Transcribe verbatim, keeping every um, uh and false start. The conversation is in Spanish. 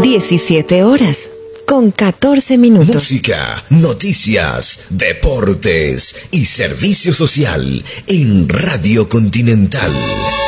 diecisiete horas con catorce minutos. Música, noticias, deportes y servicio social en Radio Continental.